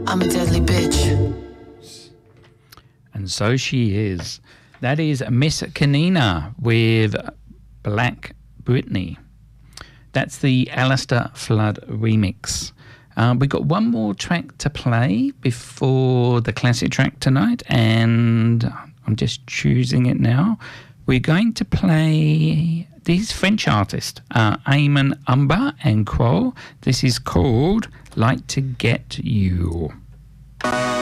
I'm a deadly bitch. And so she is. That is Miss Kanina with Black Britney. That's the Alistair Flood remix. We've got one more track to play before the classic track tonight, and I'm just choosing it now. We're going to play this French artist, Eamon Umba and Kroll. This is called Like to Get You.